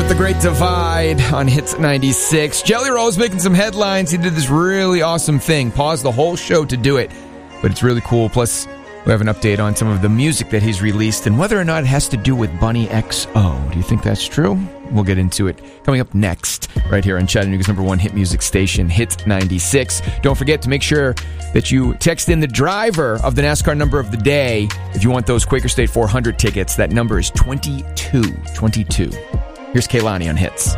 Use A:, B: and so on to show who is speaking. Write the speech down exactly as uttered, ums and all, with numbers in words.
A: The Great Divide on Hits ninety-six. Jelly Roll's making some headlines. He did this really awesome thing. Paused the whole show to do it, but it's really cool. Plus, we have an update on some of the music that he's released and whether or not it has to do with Bunny X O. Do you think that's true? We'll get into it coming up next, right here on Chattanooga's number one hit music station, Hit ninety-six. Don't forget to make sure that you text in the driver of the NASCAR number of the day if you want those Quaker State four hundred tickets. That number is twenty-two twenty-two. Here's Kehlani on Hits.